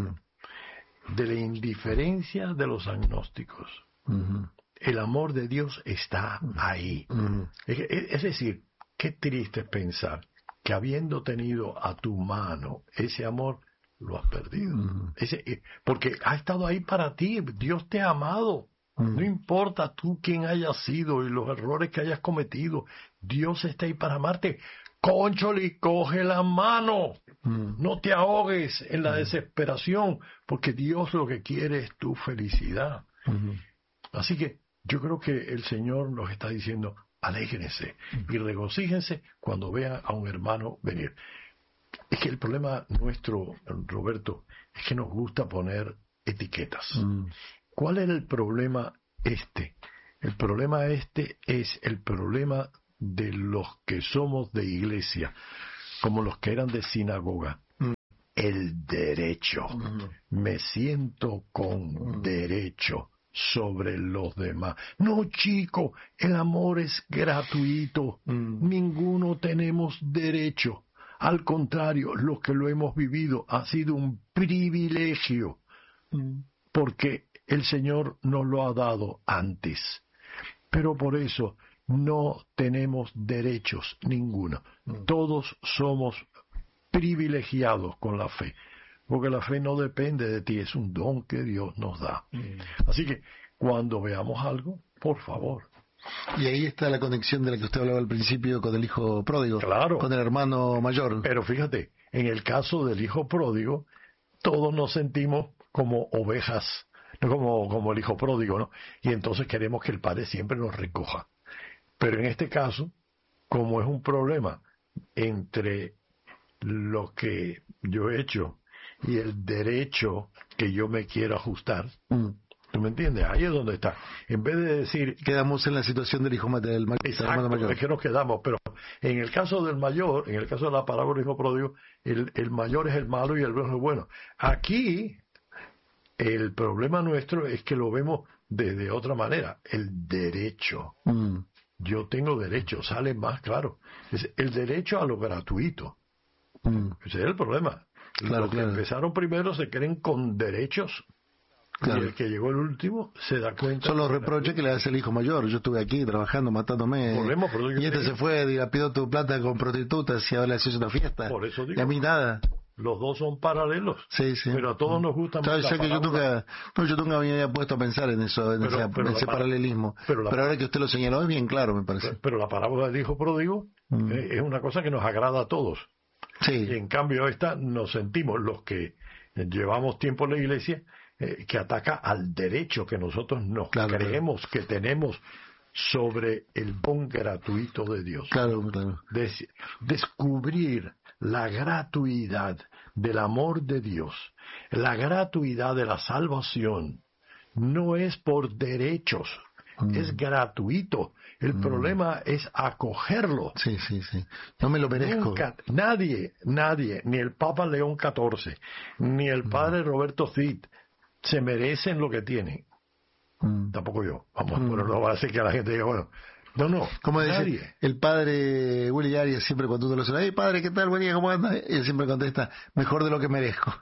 de la indiferencia de los agnósticos. El amor de Dios está ahí. Es decir, qué triste pensar que habiendo tenido a tu mano ese amor, lo has perdido. Porque ha estado ahí para ti, Dios te ha amado. No importa tú quién hayas sido y los errores que hayas cometido, Dios está ahí para amarte. Cóncholi, coge la mano. No te ahogues en la desesperación, porque Dios lo que quiere es tu felicidad. Así que yo creo que el Señor nos está diciendo, alégrense y regocíjense cuando vean a un hermano venir. Es que el problema nuestro, Roberto, es que nos gusta poner etiquetas. ¿Cuál es el problema este? El problema este es el problema de los que somos de iglesia, como los que eran de sinagoga. El derecho. Me siento con derecho sobre los demás. No, chico, el amor es gratuito. Ninguno tenemos derecho. Al contrario, los que lo hemos vivido ha sido un privilegio, porque el Señor nos lo ha dado antes. Pero por eso no tenemos derechos ninguno. Todos somos privilegiados con la fe, porque la fe no depende de ti, es un don que Dios nos da. Así que cuando veamos algo, por favor. Y ahí está la conexión de la que usted hablaba al principio con el hijo pródigo, Claro. con el hermano mayor. Pero fíjate, en el caso del hijo pródigo, todos nos sentimos como ovejas, no como el hijo pródigo, ¿no? Y entonces queremos que el padre siempre nos recoja. Pero en este caso, como es un problema entre lo que yo he hecho y el derecho que yo me quiero ajustar, ¿tú me entiendes? Ahí es donde está. En vez de decir... Quedamos en la situación del hijo del hermano mayor. Es que nos quedamos, pero en el caso del mayor, en el caso de la parábola del hijo pródigo, el mayor es el malo y el bueno es el bueno. Aquí, el problema nuestro es que lo vemos de otra manera, el derecho. Yo tengo derecho, sale más claro. Es el derecho a lo gratuito. Ese es el problema. Claro, Los que empezaron primero se creen con derechos. Claro. Y el que llegó el último se da cuenta. Son los reproches que le hace el hijo mayor. Yo estuve aquí trabajando, matándome. Y este se fue, dilapidó tu plata con prostitutas y ahora le haces una fiesta. Por eso digo, y a mí nada. Los dos son paralelos. Sí, sí. Pero a todos nos gusta más la que yo parábola. nunca me había puesto a pensar en eso, en ese paralelismo. Pero ahora que usted lo señaló es bien claro, me parece. Pero la parábola del hijo pródigo es una cosa que nos agrada a todos. Sí. Y en cambio esta nos sentimos los que llevamos tiempo en la iglesia que ataca al derecho que nosotros nos creemos que tenemos sobre el don gratuito de Dios. Claro. Descubrir la gratuidad del amor de Dios, la gratuidad de la salvación, no es por derechos, es gratuito. El problema es acogerlo. Sí. No me lo merezco. Nunca, nadie, ni el Papa León XIV, ni el padre Roberto Cid, se merecen lo que tienen. Tampoco yo. Vamos, pero no va a hacer que la gente diga, bueno, no. Como nadie. dice el padre Willy Arias, siempre cuando uno lo saluda, hey padre, ¿qué tal? Buen día, ¿cómo anda? Y él siempre contesta, mejor de lo que merezco.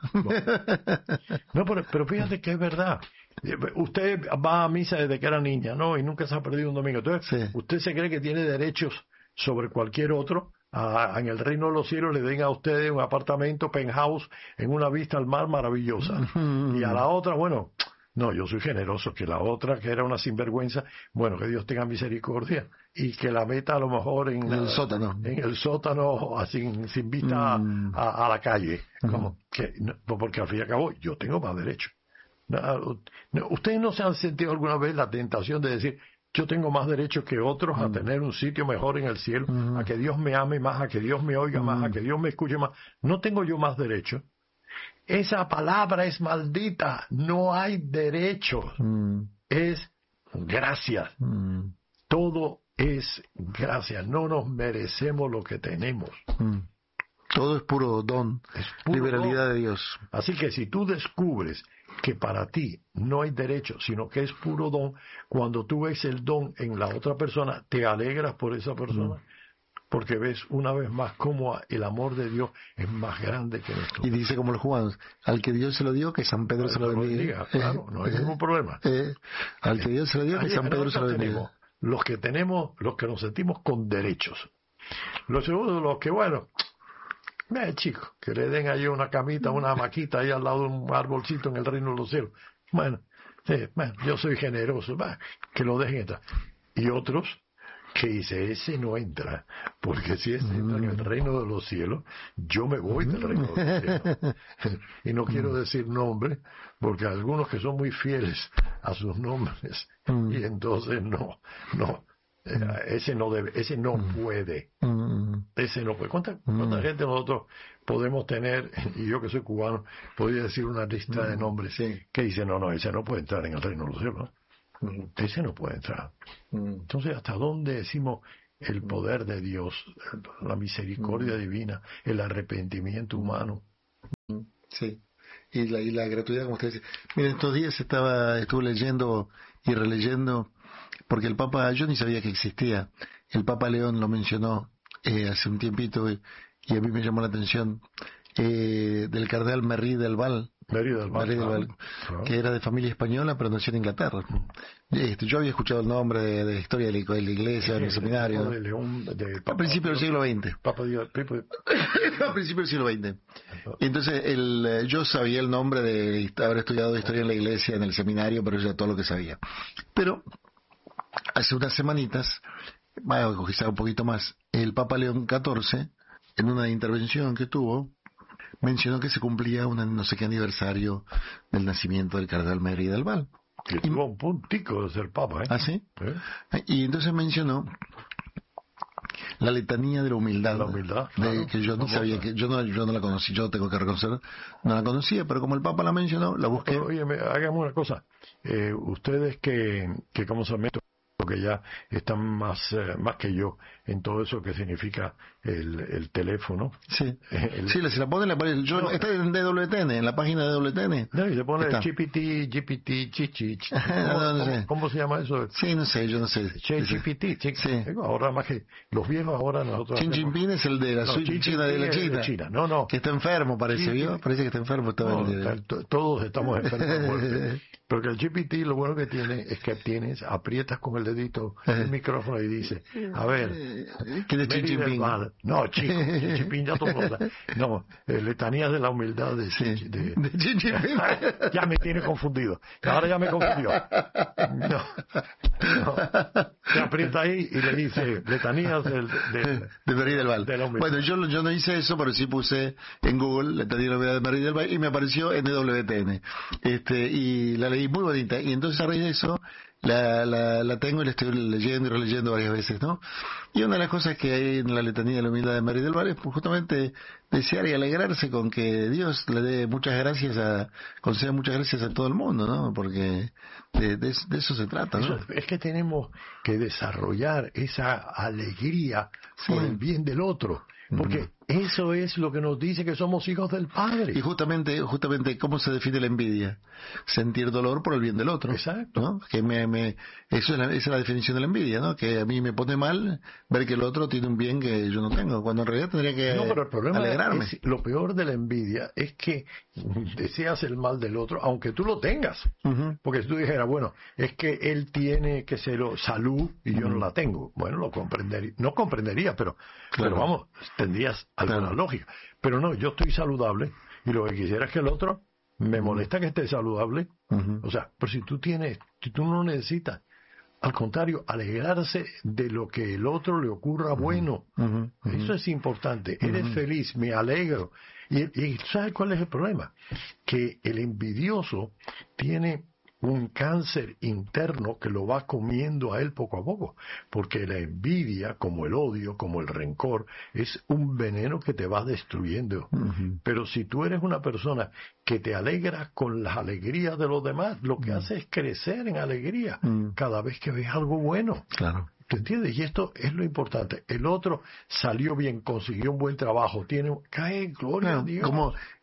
No, pero fíjate que es verdad. Usted va a misa desde que era niña, ¿no? Y nunca se ha perdido un domingo. Entonces, usted se cree que tiene derechos sobre cualquier otro. En el reino de los cielos le den a ustedes un apartamento penthouse en una vista al mar maravillosa. Y a la otra, bueno, no, yo soy generoso, que la otra, que era una sinvergüenza, bueno, que Dios tenga misericordia y que la meta a lo mejor en el sótano. En el sótano, sin vista a la calle. Como que, no, porque al fin y al cabo yo tengo más derecho. ¿Ustedes no se han sentido alguna vez la tentación de decir, yo tengo más derecho que otros a tener un sitio mejor en el cielo, a que Dios me ame más, a que Dios me oiga más, a que Dios me escuche más? ¿No tengo yo más derecho? Esa palabra es maldita. No hay derechos. Es gracia. Todo es gracia. No nos merecemos lo que tenemos. Todo es puro don, liberalidad de Dios. Así que si tú descubres que para ti no hay derecho, sino que es puro don, cuando tú ves el don en la otra persona, te alegras por esa persona, porque ves una vez más cómo el amor de Dios es más grande que nuestro. Y dice como los cubanos, al que Dios se lo dio, que San Pedro se lo bendiga. Claro, no hay ningún problema. Al que Dios se lo dio, que San Pedro se lo bendiga. Los que nos sentimos con derechos. Los segundos, los que, bueno, chicos, que le den ahí una camita, una hamaquita ahí al lado de un arbolcito en el reino de los cielos. Bueno, yo soy generoso, que lo dejen entrar. Y otros que dice, ese no entra, porque si ese entra en el reino de los cielos, yo me voy del reino de los cielos. Y no quiero decir nombre, porque algunos que son muy fieles a sus nombres, y entonces no. Ese no puede. Ese no puede. ¿Cuánta gente nosotros podemos tener? Y yo que soy cubano, podría decir una lista de nombres que dice, no, ese no puede entrar en el reino de los cielos. Ese no puede entrar. Entonces, ¿hasta dónde decimos el poder de Dios, la misericordia divina, el arrepentimiento humano? Sí. Y la gratuidad, como usted dice. Miren, estos días estuve leyendo y releyendo, porque el Papa, yo ni sabía que existía, el Papa León lo mencionó hace un tiempito y a mí me llamó la atención, del cardenal Merry del Val, Mary del Val, claro. Que era de familia española, pero nació en Inglaterra. Yo había escuchado el nombre de historia de la iglesia, en el seminario. De León, a principios del siglo XX. A principios del siglo XX. Y entonces yo sabía el nombre de haber estudiado historia en la iglesia, en el seminario, pero eso era todo lo que sabía. Pero hace unas semanitas, quizá un poquito más, el Papa León XIV, en una intervención que tuvo, mencionó que se cumplía un no sé qué aniversario del nacimiento del cardenal Mary del Val. Que tuvo un puntico de ser papa, ¿eh? ¿Ah, sí? Y entonces mencionó la letanía de la humildad. La humildad, claro. Que yo no sabía, que yo no la conocí, yo tengo que reconocer, no la conocía, pero como el Papa la mencionó, la busqué. Pero, oye, hagamos una cosa. Ustedes que ¿cómo se llama esto? Que ya están más que yo en todo eso que significa el teléfono. Sí, si la ponen, está en DWTN, en la página de DWTN. No, y se pone GPT, chichi. ¿Cómo se llama eso? Sí, no sé, yo no sé. GPT, sí. Ahora más que los viejos, ahora nosotros... Xi Jinping es el de la China de la China. No. Que está enfermo, parece, ¿vio? Parece que está enfermo. Todos estamos enfermos. Pero que el GPT lo bueno que tiene es que aprietas con el dedito el micrófono y dice, a ver, ¿quién es Xi Jinping? No, chico, Xi Jinping ya todo. No, letanías de la humildad de Xi Jinping. Ya me tiene confundido. Ahora ya me confundió. No. Se aprieta ahí y le dice, letanías de Mary del Val. Bueno, yo no hice eso, pero sí puse en Google letanía de la humildad de Mary del Val y me apareció en WTN. Y la leí muy bonita, y entonces a raíz de eso la tengo y la estoy leyendo y releyendo varias veces, ¿no? Y una de las cosas que hay en la letanía de la humildad de Mary del Val es justamente desear y alegrarse con que Dios le dé conceda muchas gracias a todo el mundo, ¿no? Porque de eso se trata, ¿no? Es que tenemos que desarrollar esa alegría por el bien del otro. Porque eso es lo que nos dice que somos hijos del Padre. Y justamente, ¿cómo se define la envidia? Sentir dolor por el bien del otro. Exacto. ¿No? Esa es la definición de la envidia, ¿no? Que a mí me pone mal ver que el otro tiene un bien que yo no tengo, cuando en realidad tendría que alegrarme. Pero el problema lo peor de la envidia es que deseas el mal del otro, aunque tú lo tengas. Porque si tú dijeras, bueno, es que él tiene que ser salud y yo no la tengo. Bueno, no comprendería, pero vamos, tendrías alguna lógica. Pero no, yo estoy saludable y lo que quisiera es que el otro me molesta que esté saludable. O sea, pero si tú no necesitas, al contrario, alegrarse de lo que el otro le ocurra bueno. Eso es importante. Eres feliz, me alegro. Y ¿sabes cuál es el problema? Que el envidioso tiene un cáncer interno que lo va comiendo a él poco a poco, porque la envidia, como el odio, como el rencor, es un veneno que te va destruyendo. Pero si tú eres una persona que te alegra con las alegrías de los demás, lo que hace es crecer en alegría cada vez que ves algo bueno. Claro. ¿Te entiendes? Y esto es lo importante. El otro salió bien, consiguió un buen trabajo, cae gloria a Dios.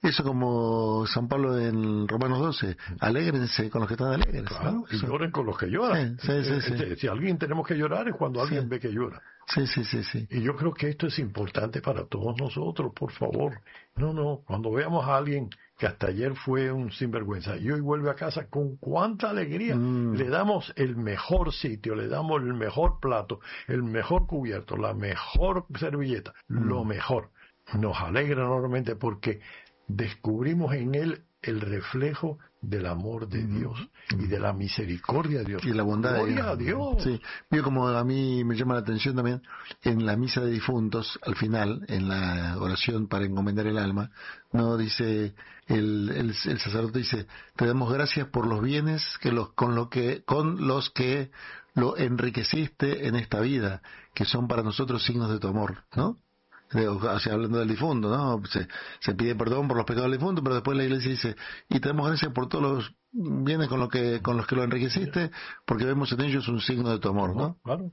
Como San Pablo en Romanos 12, alégrense con los que están alegres. Claro, ¿no? y lloren con los que lloran. Sí. Si alguien tenemos que llorar es cuando alguien ve que llora. Sí. Y yo creo que esto es importante para todos nosotros, por favor. No, cuando veamos a alguien que hasta ayer fue un sinvergüenza y hoy vuelve a casa, con cuánta alegría le damos el mejor sitio, le damos el mejor plato, el mejor cubierto, la mejor servilleta, lo mejor. Nos alegra enormemente porque descubrimos en él el reflejo del amor de Dios y de la misericordia de Dios y la bondad de Dios. Gloria a Dios. Sí, vio como a mí me llama la atención también en la misa de difuntos, al final, en la oración para encomendar el alma, no dice el sacerdote dice, te damos gracias por los bienes con los que lo enriqueciste en esta vida, que son para nosotros signos de tu amor, ¿no? O sea, hablando del difunto, ¿no? Se pide perdón por los pecados del difunto, pero después la iglesia dice, y te damos gracias por todos los bienes con los que lo enriqueciste, porque vemos en ellos un signo de tu amor, ¿no? Claro.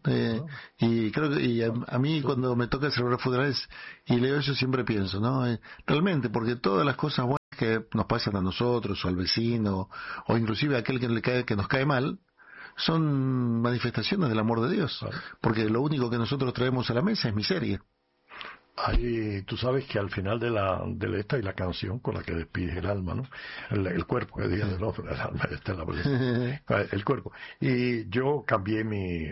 Y creo que a mí cuando me toca celebrar funerales y leo eso siempre pienso, ¿no? Realmente, porque todas las cosas buenas que nos pasan a nosotros o al vecino o inclusive a aquel que nos cae mal, son manifestaciones del amor de Dios, porque lo único que nosotros traemos a la mesa es miseria. Ahí, tú sabes que al final de esta hay la canción con la que despides el alma, ¿no? El cuerpo, que diga el hombre, el alma, esta es el cuerpo. Y yo cambié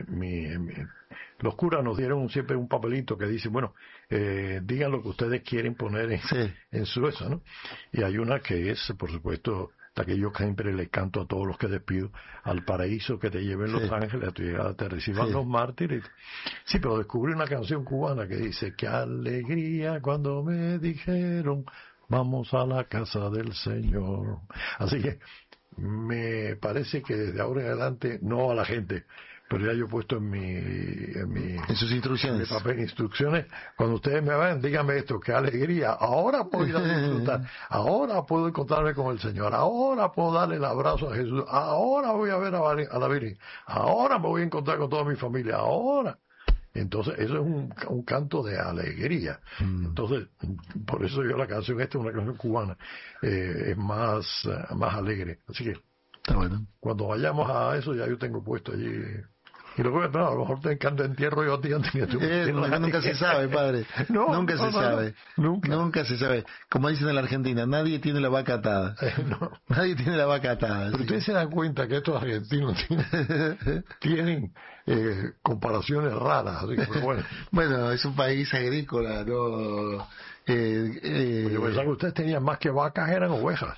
los curas nos dieron siempre un papelito que dice, bueno, digan lo que ustedes quieren poner en su eso, ¿no? Y hay una que es, por supuesto, la que yo siempre le canto a todos los que despido: al paraíso que te lleven los ángeles, a tu llegada te reciban los mártires. Sí, pero descubrí una canción cubana que dice: qué alegría cuando me dijeron vamos a la casa del Señor. Así que me parece que desde ahora en adelante, no a la gente, pero ya yo he puesto en sus instrucciones, en mi papel instrucciones: cuando ustedes me vean, díganme esto, qué alegría, ahora puedo ir a disfrutar, ahora puedo encontrarme con el Señor, ahora puedo darle el abrazo a Jesús, ahora voy a ver a la Virgen, ahora me voy a encontrar con toda mi familia, ahora. Entonces eso es un canto de alegría. Entonces, por eso yo la canción esta es una canción cubana, es más alegre. Así que está bueno. Cuando vayamos a eso, ya yo tengo puesto allí. Y luego, no, a lo mejor te encanta entierro yo a ti nunca se sabe, padre. Nunca se sabe. Nunca se sabe. Como dicen en la Argentina, nadie tiene la vaca atada. Nadie tiene la vaca atada. Pero ustedes se dan cuenta que estos argentinos tienen comparaciones raras. Así que, pero bueno, es un país agrícola, ¿no? Yo pensaba que ustedes tenían más que vacas, eran ovejas.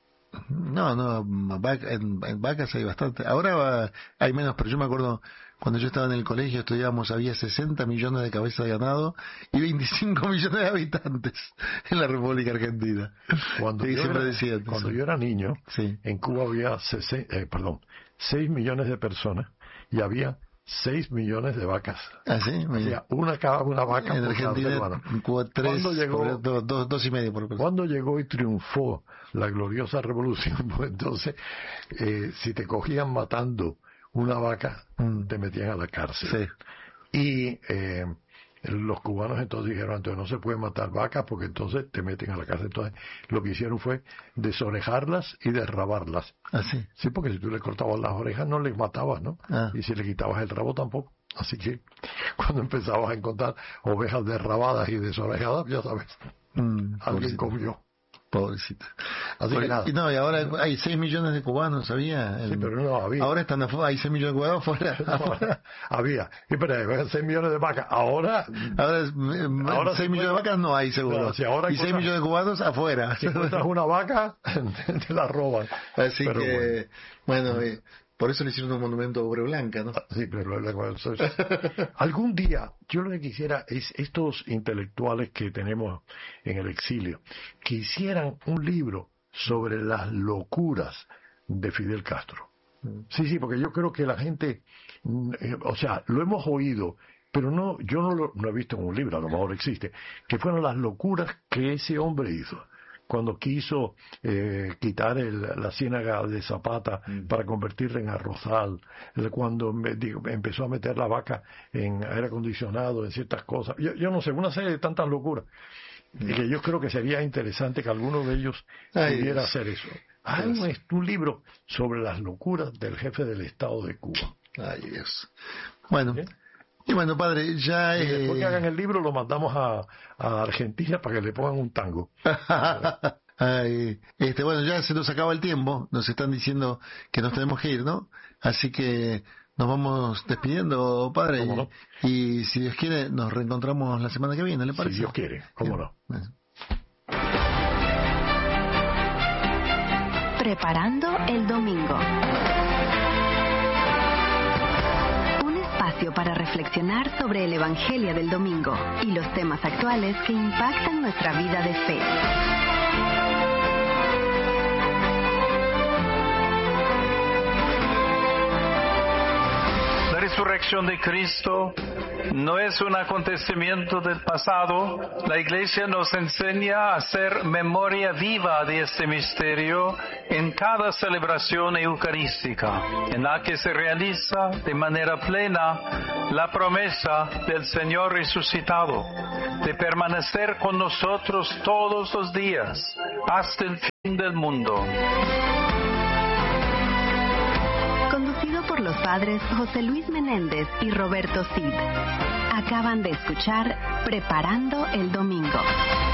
No, en vacas hay bastante. Ahora hay menos, pero yo me acuerdo cuando yo estaba en el colegio, estudiábamos, había 60 millones de cabezas de ganado y 25 millones de habitantes en la República Argentina. Cuando yo era niño, en Cuba había 6 millones de personas y había 6 millones de vacas. ¿Ah, sí? O sea, una vaca en Argentina, en Cuba 3, dos y medio por persona. Cuando llegó y triunfó la gloriosa revolución, pues entonces, si te cogían matando una vaca, te metían a la cárcel. Y los cubanos entonces dijeron: entonces no se puede matar vacas porque entonces te meten a la cárcel. Entonces lo que hicieron fue desorejarlas y derrabarlas. ¿Ah, sí? Sí, porque si tú le cortabas las orejas no les matabas, ¿no? Y si le quitabas el rabo tampoco. Así que cuando empezabas a encontrar ovejas derrabadas y desorejadas, ya sabes, alguien comió. Pobrecita. Así que nada. Y ahora hay 6 millones de cubanos, ¿sabía? Sí, pero no había. Ahora están afuera, hay 6 millones de cubanos afuera. Había. Y pero 6 millones de vacas. Ahora 6 millones de vacas no hay, seguro. Claro, si ahora y 6 millones de cubanos afuera. Si encuentras una vaca, te la roban. Así pero que, bueno, por eso le hicieron un monumento a Obra Blanca, ¿no? Sí, pero algún día yo lo que quisiera es estos intelectuales que tenemos en el exilio que hicieran un libro sobre las locuras de Fidel Castro. Sí, porque yo creo que la gente, o sea, lo hemos oído, pero yo no he visto en un libro, a lo mejor existe, que fueron las locuras que ese hombre hizo. Cuando quiso quitar la ciénaga de Zapata para convertirla en arrozal, cuando empezó a meter la vaca en aire acondicionado, en ciertas cosas, yo no sé, una serie de tantas locuras, y que yo creo que sería interesante que alguno de ellos pudiera hacer eso. Hay un libro sobre las locuras del jefe del Estado de Cuba. Ay, Dios. Bueno. Y bueno, padre, ya... Y después que hagan el libro lo mandamos a Argentina para que le pongan un tango. Ay, bueno, ya se nos acaba el tiempo, nos están diciendo que nos tenemos que ir, ¿no? Así que nos vamos despidiendo, padre. ¿Cómo no? Y si Dios quiere, nos reencontramos la semana que viene, ¿le parece? Si Dios quiere, ¿cómo no? Preparando el domingo. Para reflexionar sobre el Evangelio del domingo y los temas actuales que impactan nuestra vida de fe. La resurrección de Cristo no es un acontecimiento del pasado. La Iglesia nos enseña a hacer memoria viva de este misterio en cada celebración eucarística, en la que se realiza de manera plena la promesa del Señor resucitado de permanecer con nosotros todos los días hasta el fin del mundo. Conducido por los padres José Luis Menéndez y Roberto Cid. Acaban de escuchar Preparando el Domingo.